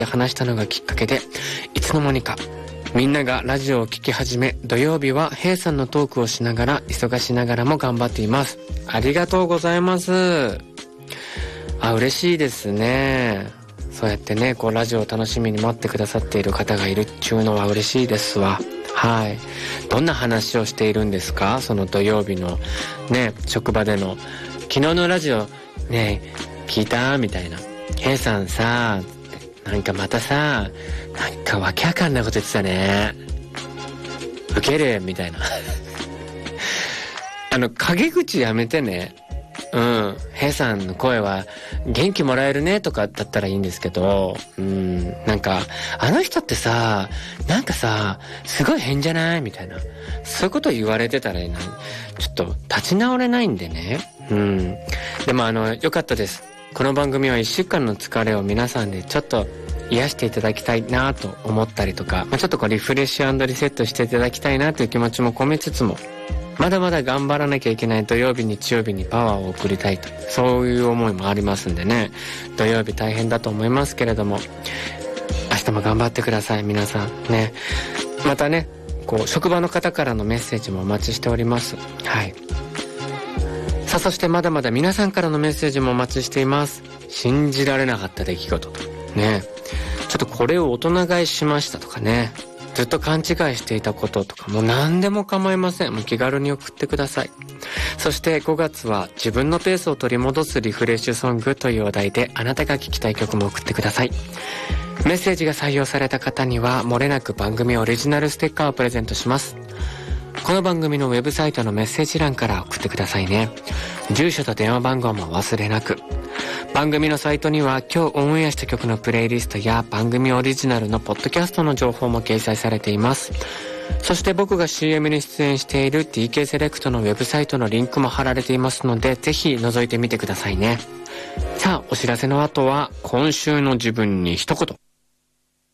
話したのがきっかけで、いつの間にかみんながラジオを聞き始め、土曜日はヘイさんのトークをしながら、忙しながらも頑張っています。ありがとうございます。嬉しいですね。そうやってね、ラジオを楽しみに待ってくださっている方がいるっていうのは嬉しいですわ。はい。どんな話をしているんですか？その土曜日のね、職場での、昨日のラジオね、聞いた？みたいな。ヘイさんさ、なんかまたさ、なんかわけわかんないこと言ってたね。ウケるみたいな。陰口やめてね。ヘイさんの声は元気もらえるねとかだったらいいんですけど、なんか、あの人ってさ、なんかさ、すごい変じゃないみたいな。そういうこと言われてたらちょっと立ち直れないんでね。でもよかったです。この番組は1週間の疲れを皆さんでちょっと癒していただきたいなと思ったりとか、ちょっとリフレッシュ&リセットしていただきたいなという気持ちも込めつつも、まだまだ頑張らなきゃいけない土曜日日曜日にパワーを送りたいと、そういう思いもありますんでね。土曜日大変だと思いますけれども、明日も頑張ってください皆さんね。またね、職場の方からのメッセージもお待ちしております。はい。さあ、そしてまだまだ皆さんからのメッセージもお待ちしています。信じられなかった出来事ね、ちょっとこれを大人買いしましたとかね、ずっと勘違いしていたこととか、もう何でも構いません。もう気軽に送ってください。そして5月は自分のペースを取り戻すリフレッシュソングというお題で、あなたが聴きたい曲も送ってください。メッセージが採用された方には漏れなく番組オリジナルステッカーをプレゼントします。この番組のウェブサイトのメッセージ欄から送ってくださいね。住所と電話番号も忘れなく。番組のサイトには今日オンエアした曲のプレイリストや番組オリジナルのポッドキャストの情報も掲載されています。そして僕が CM に出演している TK セレクトのウェブサイトのリンクも貼られていますので、ぜひ覗いてみてくださいね。さあ、お知らせの後は今週の自分に一言。